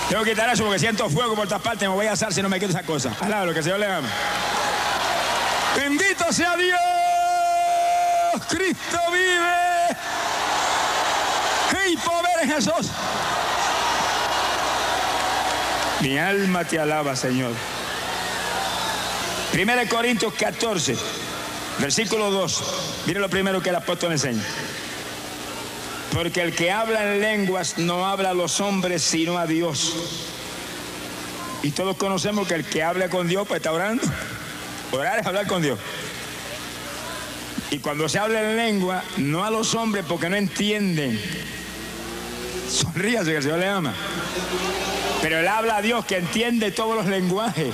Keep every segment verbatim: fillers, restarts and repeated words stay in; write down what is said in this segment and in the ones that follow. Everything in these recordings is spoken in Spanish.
Tengo que quitar eso porque siento fuego por todas partes. Me voy a asar si no me quito esa cosa. Alaba lo que el Señor le ama. Bendito sea Dios. Cristo vive. ¡Hey, poder en Jesús! Mi alma te alaba, Señor. Primera de Corintios catorce, versículo dos. Mire lo primero que el apóstol enseña. Porque el que habla en lenguas no habla a los hombres, sino a Dios. Y todos conocemos que el que habla con Dios, pues está orando. Orar es hablar con Dios. Y cuando se habla en lengua, no a los hombres porque no entienden. Sonríase que el Señor le ama. Pero él habla a Dios que entiende todos los lenguajes.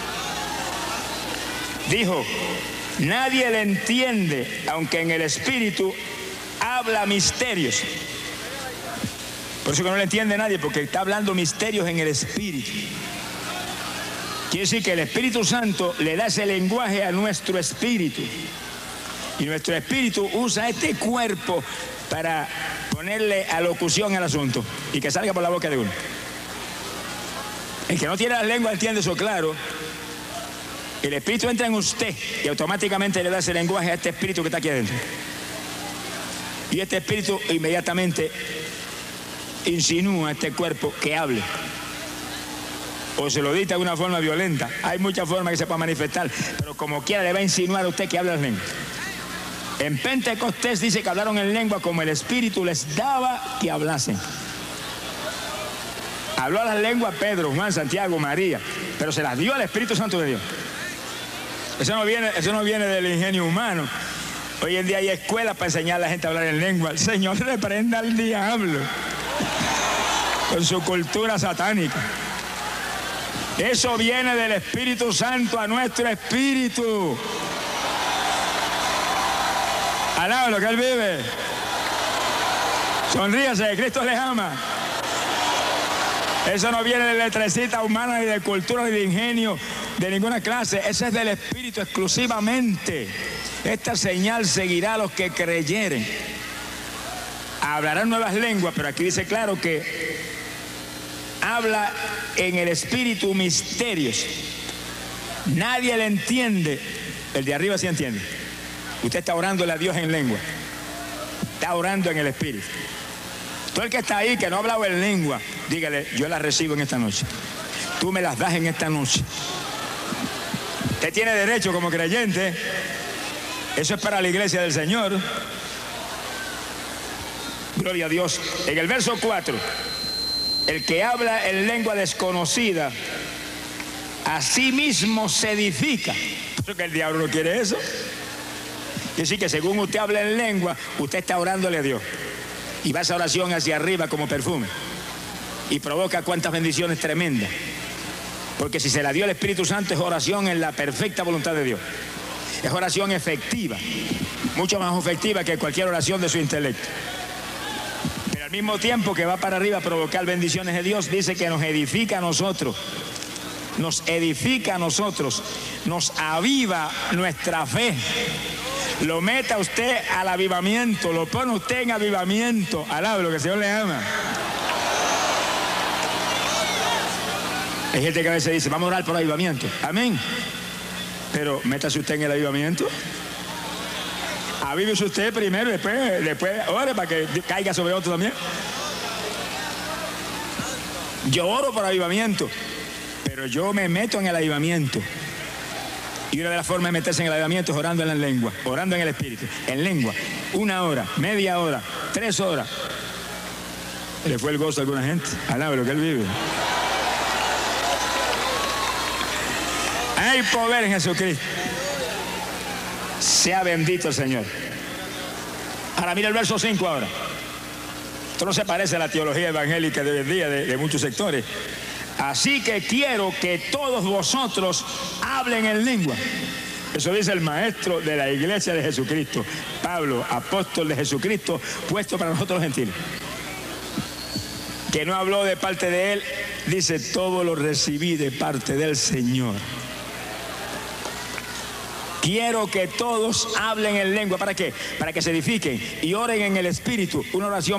Dijo, nadie le entiende, aunque en el espíritu habla misterios. Por eso que no le entiende nadie, porque está hablando misterios en el espíritu. Quiere decir que el Espíritu Santo le da ese lenguaje a nuestro espíritu. Y nuestro espíritu usa este cuerpo para ponerle alocución al asunto y que salga por la boca de uno. El que no tiene la lengua entiende eso claro. El espíritu entra en usted y automáticamente le da ese lenguaje a este espíritu que está aquí adentro. Y este espíritu inmediatamente insinúa a este cuerpo que hable. O se lo dicta de una forma violenta. Hay muchas formas que se puede manifestar, pero como quiera le va a insinuar a usted que habla en lengua. En Pentecostés dice que hablaron en lengua como el Espíritu les daba que hablasen. Habló las lenguas Pedro, Juan, Santiago, María, pero se las dio al Espíritu Santo de Dios. Eso no viene, eso no viene del ingenio humano. Hoy en día hay escuelas para enseñar a la gente a hablar en lengua. El Señor reprenda al diablo con su cultura satánica. Eso viene del Espíritu Santo a nuestro espíritu. Alaba lo que Él vive. Sonríase, Cristo les ama. Eso no viene de letrecita humana, ni de cultura, ni de ingenio, de ninguna clase. Ese es del Espíritu exclusivamente. Esta señal seguirá a los que creyeren. Hablarán nuevas lenguas, pero aquí dice claro que habla en el Espíritu misterios. Nadie le entiende. El de arriba sí entiende. Usted está orándole a Dios en lengua. Está orando en el Espíritu. Todo el que está ahí, que no ha hablado en lengua, dígale, yo las recibo en esta noche. Tú me las das en esta noche. Usted tiene derecho como creyente. Eso es para la iglesia del Señor. Gloria a Dios. En el verso cuatro, el que habla en lengua desconocida, a sí mismo se edifica. Porque el diablo no quiere eso. Quiere decir que según usted habla en lengua, usted está orándole a Dios. Y va esa oración hacia arriba como perfume. Y provoca cuantas bendiciones tremendas. Porque si se la dio el Espíritu Santo, es oración en la perfecta voluntad de Dios. Es oración efectiva. Mucho más efectiva que cualquier oración de su intelecto. Pero al mismo tiempo que va para arriba a provocar bendiciones de Dios, dice que nos edifica a nosotros. Nos edifica a nosotros. Nos aviva nuestra fe. Lo meta usted al avivamiento, lo pone usted en avivamiento. Alaba lo que el Señor le ama. Hay gente que a veces dice, vamos a orar por avivamiento. Amén. Pero métase usted en el avivamiento. Avívese usted primero y después, después ore para que caiga sobre otro también. Yo oro por avivamiento, pero yo me meto en el avivamiento. Y una de las formas de meterse en el avivamiento es orando en la lengua, orando en el Espíritu, en lengua. Una hora, media hora, tres horas. Le fue el gozo a alguna gente. Alaba lo que Él vive. Hay poder en Jesucristo. Sea bendito el Señor. Ahora mira el verso cinco ahora. Esto no se parece a la teología evangélica de hoy en día de, de muchos sectores. Así que quiero que todos vosotros hablen en lengua. Eso dice el maestro de la iglesia de Jesucristo, Pablo, apóstol de Jesucristo, puesto para nosotros los gentiles. Que no habló de parte de él, dice, todo lo recibí de parte del Señor. Quiero que todos hablen en lengua. ¿Para qué? Para que se edifiquen y oren en el Espíritu. Una oración